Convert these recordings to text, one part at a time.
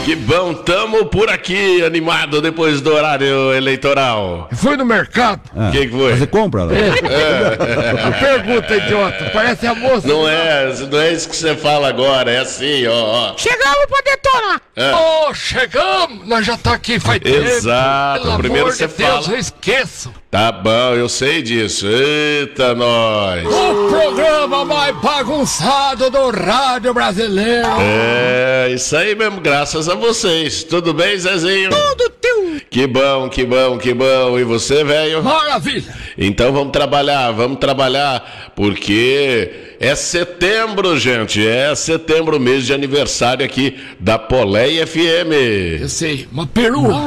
Que bom, tamo por aqui, animado depois do horário eleitoral. Fui no mercado. O que foi? Você compra? Pergunta, idiota. Parece a moça. Não é isso que você fala agora, é assim, ó. Chegamos pra detonar. Chegamos. Nós já tá aqui faz tempo. Exato. Pelo Primeiro amor você de Deus, fala. eu esqueço. Tá bom, eu sei disso. Eita, nós. O programa mais bagunçado do rádio brasileiro. É, isso aí mesmo, graças a vocês. Tudo bem, Zezinho? Tudo teu. Que bom, que bom, que bom. E você, velho? Maravilha. Então vamos trabalhar, porque é setembro, gente. É setembro, mês de aniversário aqui da Poleia FM. Eu sei, uma perua.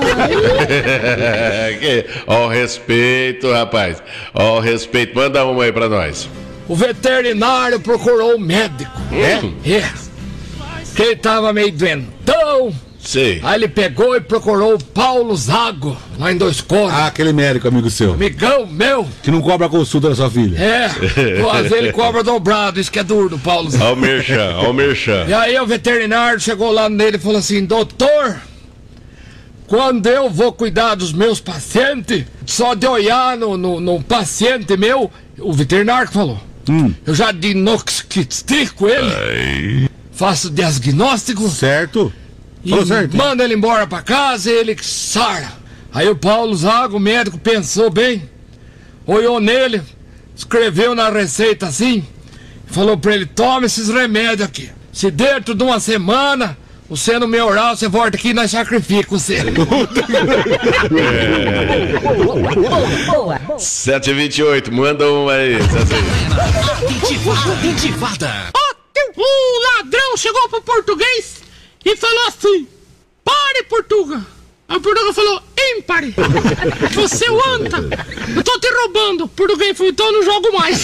Ó o respeito, rapaz. Ó o respeito. Manda uma aí pra nós. O veterinário procurou o médico. É. Que ele tava meio doentão. Sei. Aí ele pegou e procurou o Paulo Zago, lá em Dois Coros. Aquele médico, amigo seu, Amigão meu. que não cobra a consulta da sua filha. Às vezes ele cobra dobrado, isso que é duro do Paulo Zago. Ó o merchan. E aí o veterinário chegou lá nele e falou assim: doutor, quando eu vou cuidar dos meus pacientes, só de olhar no paciente meu, o veterinário que falou, eu já diagnostico ele, faço diagnóstico. Certo? E Falou certo. manda ele embora pra casa e ele sara. Aí o Paulo Zago, o médico, pensou bem, olhou nele, escreveu na receita assim, falou pra ele: toma esses remédios aqui. Se dentro de uma semana você não melhorar, você volta aqui e nós sacrificamos você. 7h28, manda uma aí, Zezinho. Ativada. Um ladrão chegou pro português e falou assim: pare, Portuga. Aí o Portuga falou: ímpare. Você anda. Eu tô te roubando. O português falou: então eu não jogo mais.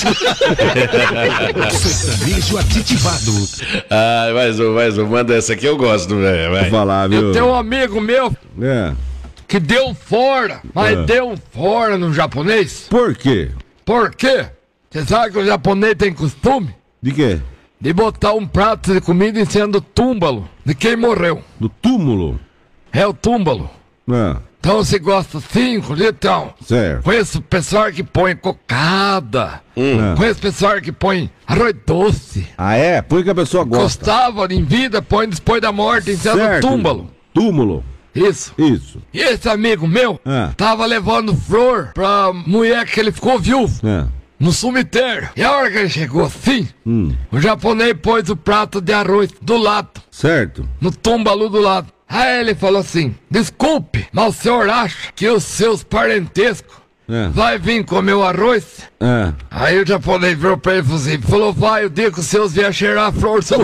Sertanejo ativado. Ah, mais um. Manda essa aqui, eu gosto, velho. Vou falar, viu? Eu tenho um amigo meu que deu fora, mas deu fora no japonês. Por quê? Por quê? Você sabe que o japonês tem costume De quê? de botar um prato de comida em cima do túmbalo de quem morreu. Do túmulo. É o túmbalo. Então você gosta assim, então. Certo. Conheço pessoal que põe cocada. Conheço pessoal que põe arroz doce. Ah, é? Por que a pessoa gosta? Gostava em vida, põe depois da morte em cima do túmbalo. Túmulo. Isso. E esse amigo meu tava levando flor pra mulher que ele ficou viúvo. No cemitério. E a hora que ele chegou assim, o japonês pôs o prato de arroz do lado. Certo. No túmbalo do lado. Aí ele falou assim: desculpe, mas o senhor acha que os seus parentescos vai vir comer o arroz? Aí o japonês virou pra ele e falou: vai, o dia que os seus vier cheirar a flor sua.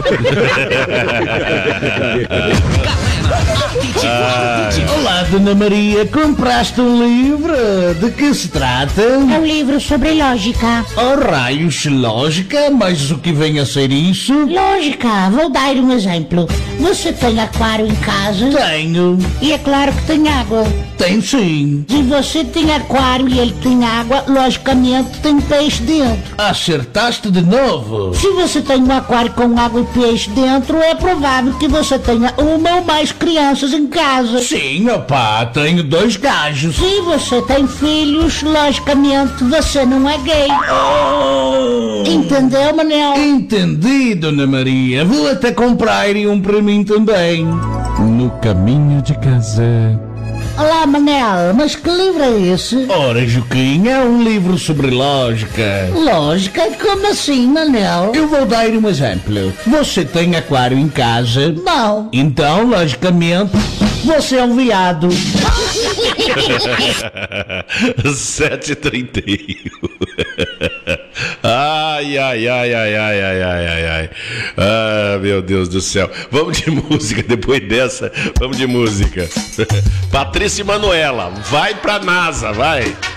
Olá, Dona Maria, compraste um livro? De que se trata? É um livro sobre lógica. Oh, raios, lógica? Mas o que vem a ser isso? Lógica, vou dar um exemplo. Você tem aquário em casa? Tenho. E é claro que tem água. Tem sim. Se você tem aquário e ele tem água, logicamente tem peixe dentro. Acertaste de novo. Se você tem um aquário com água e peixe dentro, é provável que você tenha uma ou mais crianças em casa. Sim, opá, tenho 2 gajos. Se você tem filhos, logicamente você não é gay. Entendeu, Manel? Entendi, Dona Maria. Vou até comprar um para mim também. No caminho de casa. Olá, Manel, mas que livro é esse? Ora, Juquinha, é um livro sobre lógica. Lógica? Como assim, Manel? Eu vou dar um exemplo. Você tem aquário em casa? Não. Então, logicamente, você é um viado. 7h31. Ai. Ah, meu Deus do céu. Vamos de música depois dessa. Vamos de música. Patrícia e Manuela, vai pra NASA, vai.